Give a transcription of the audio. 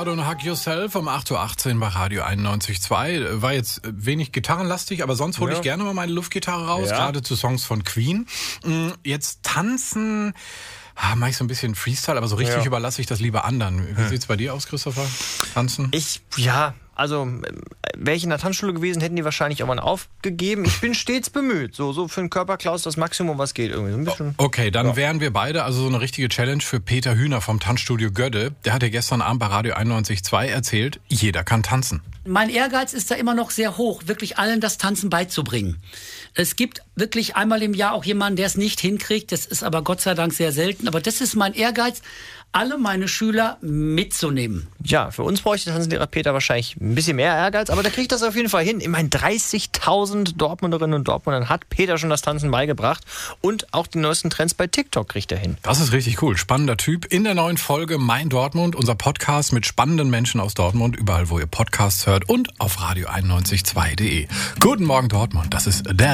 Leonardo und Hug Yourself um 8.18 Uhr bei Radio 91.2. War jetzt wenig gitarrenlastig, aber sonst hole ich gerne mal meine Luftgitarre raus, gerade zu Songs von Queen. Jetzt tanzen, mache ich so ein bisschen Freestyle, aber so richtig überlasse ich das lieber anderen. Wie sieht's bei dir aus, Christopher? Tanzen? Also wäre ich in der Tanzschule gewesen, hätten die wahrscheinlich irgendwann aufgegeben. Ich bin stets bemüht. So für den Körperklaus das Maximum, was geht. Irgendwie so ein bisschen. Okay, dann wären wir beide, also so eine richtige Challenge für Peter Hühner vom Tanzstudio Gödde. Der hat ja gestern Abend bei Radio 91.2 erzählt, jeder kann tanzen. Mein Ehrgeiz ist da immer noch sehr hoch, wirklich allen das Tanzen beizubringen. Es gibt wirklich einmal im Jahr auch jemanden, der es nicht hinkriegt. Das ist aber Gott sei Dank sehr selten. Aber das ist mein Ehrgeiz, alle meine Schüler mitzunehmen. Ja, für uns bräuchte der Tanzenlehrer Peter wahrscheinlich ein bisschen mehr Ehrgeiz, aber der kriegt das auf jeden Fall hin. Ich meine, 30.000 Dortmunderinnen und Dortmundern hat Peter schon das Tanzen beigebracht und auch die neuesten Trends bei TikTok kriegt er hin. Das ist richtig cool, spannender Typ. In der neuen Folge Mein Dortmund, unser Podcast mit spannenden Menschen aus Dortmund, überall wo ihr Podcasts hört und auf radio91.2.de. Guten Morgen Dortmund, das ist der